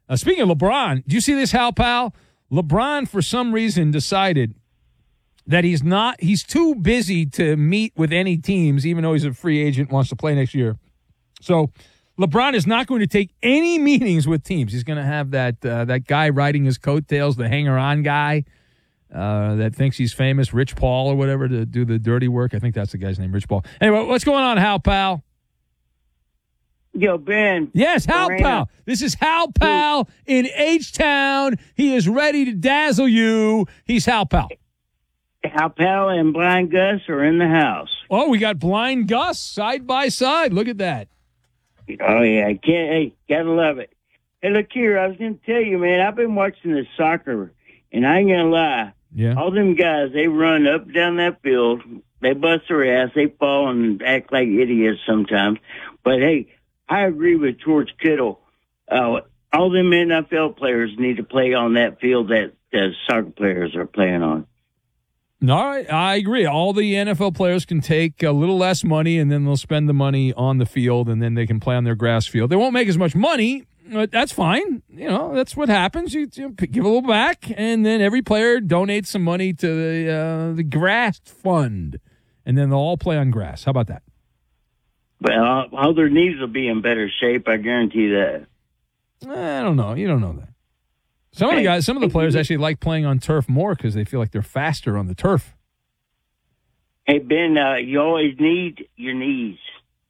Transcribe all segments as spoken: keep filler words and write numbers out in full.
Uh, speaking of LeBron, do you see this, Hal Pal? LeBron, for some reason, decided that he's not, he's too busy to meet with any teams, even though he's a free agent, wants to play next year. So LeBron is not going to take any meetings with teams. He's going to have that uh, that guy riding his coattails, the hanger-on guy uh, that thinks he's famous, Rich Paul or whatever, to do the dirty work. I think that's the guy's name, Rich Paul. Anyway, what's going on, Hal Pal? Yo, Ben. Yes, Hal Pal. This is Hal Pal in H-Town. He is ready to dazzle you. He's Hal Pal. Hal Pal and Blind Gus are in the house. Oh, we got Blind Gus side by side. Look at that. Oh, yeah. I can't. Hey, gotta love it. Hey, look here. I was going to tell you, man, I've been watching the soccer, and I ain't going to lie. Yeah. All them guys, they run up and down that field. They bust their ass. They fall and act like idiots sometimes. But, hey, I agree with George Kittle. Uh, all them N F L players need to play on that field that the soccer players are playing on. All right, I agree. All the N F L players can take a little less money, and then they'll spend the money on the field, and then they can play on their grass field. They won't make as much money, but that's fine. You know, that's what happens. You, you give a little back, and then every player donates some money to the uh, the grass fund, and then they'll all play on grass. How about that? Well, all their knees will be in better shape. I guarantee that. I don't know. You don't know that. Some of the guys, some of the players actually like playing on turf more because they feel like they're faster on the turf. Hey, Ben, uh, you always need your knees.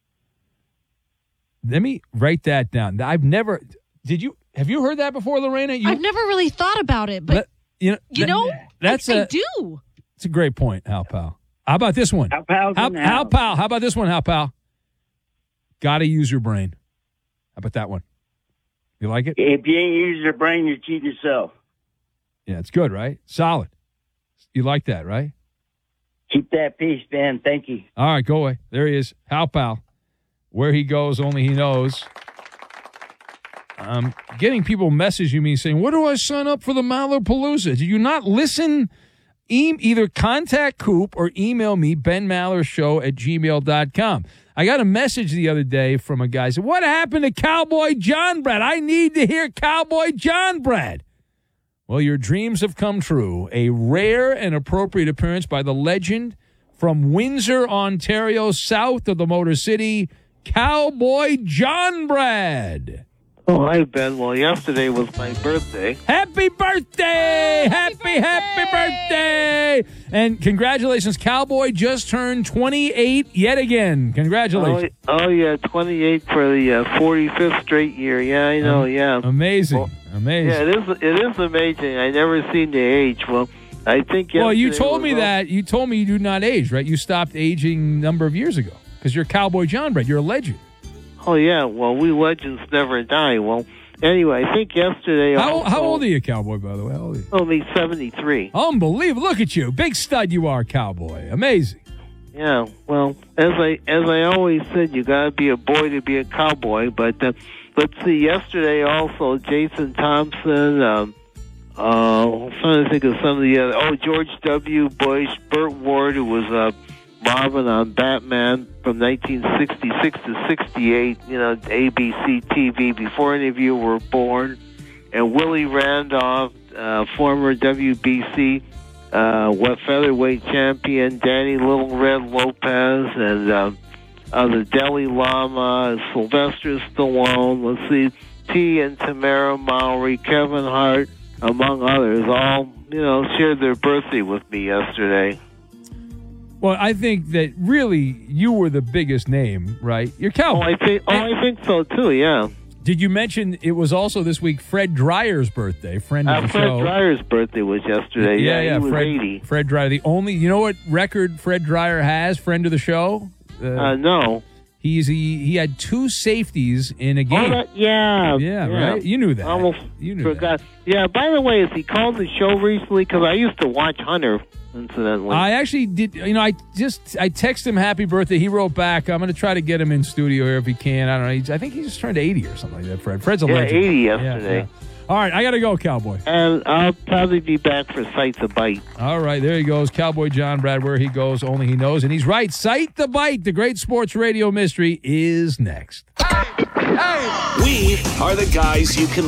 Let me write that down. I've never. Did you? Have you heard that before, Lorena? You, I've never really thought about it, but that, you know, you that, know, that's I, a, I do. It's a great point, Hal Pal. How about this one? Hal Pal's Hal, in the Hal house. Pal. How about this one, Hal Pal? Got to use your brain. How about that one? You like it? If you ain't using your brain, you're cheating yourself. Yeah, it's good, right? Solid. You like that, right? Keep that peace, Ben. Thank you. All right, go away. There he is, Hal Pal. Where he goes, only he knows. I'm getting people messaging me saying, "What do I sign up for the Mallerpalooza?" Did you not listen? E- either contact Coop or email me, ben maller show at gmail dot com. I got a message the other day from a guy. Said, "What happened to Cowboy John Brad? I need to hear Cowboy John Brad." Well, your dreams have come true. A rare and appropriate appearance by the legend from Windsor, Ontario, south of the Motor City, Cowboy John Brad. Oh, hi, Ben. Well, yesterday was my birthday. Happy birthday! Happy, happy, happy birthday! And congratulations, Cowboy just turned twenty-eight yet again. Congratulations. Oh, oh yeah, twenty-eight for the uh, forty-fifth straight year. Yeah, I know, Um, yeah. Amazing. Well, amazing. Yeah, it is It is amazing. I never seen the age. Well, I think Well, you yesterday told was me all- that. You told me you do not age, right? You stopped aging a number of years ago because you're Cowboy John Brad. You're a legend. Oh, yeah. Well, we legends never die. Well, anyway, I think yesterday... How, also, how old are you, Cowboy, by the way? How old are you? Only seventy-three. Unbelievable. Look at you. Big stud you are, Cowboy. Amazing. Yeah, well, as I as I always said, you got to be a boy to be a cowboy. But uh, let's see, yesterday also, Jason Thompson, um, uh, I'm trying to think of some of the other, oh, George W. Bush, Burt Ward, who was uh, Robin on Batman from nineteen sixty-six to sixty-eight, you know, A B C T V, before any of you were born, and Willie Randolph, uh, former W B C uh, what featherweight champion, Danny Little Red Lopez, and uh, uh, the Dalai Lama, Sylvester Stallone, let's see, T and Tamara Mowry, Kevin Hart, among others, all, you know, shared their birthday with me yesterday. Well, I think that really you were the biggest name, right? You're Oh, Cowboy. I think, oh, I think so too. Yeah. Did you mention it was also this week Fred Dreyer's birthday? Friend of Uh, the Fred show. Dreyer's birthday was yesterday. Yeah, Yeah, yeah. he was Fred, eighty. Fred Dreyer, the only. You know what record Fred Dreyer has? Friend of the show. Uh, no. He's he he had two safeties in a game. Oh, that, yeah, yeah, right. You knew that. Almost you knew forgot. Yeah. By the way, has he called the show recently? Because I used to watch Hunter. Incidentally, I actually did. You know, I just I texted him happy birthday. He wrote back. I'm going to try to get him in studio here if he can. I don't know. He's, I think he just turned eighty or something like that. Fred. Fred's a yeah, legend. eighty Yeah, yesterday. yeah. All right, I got to go, Cowboy. And I'll probably be back for Sight the Bite. All right, there he goes, Cowboy John Brad. Where he goes, only he knows, and he's right. Sight the Bite, the great sports radio mystery, is next. We are the guys you can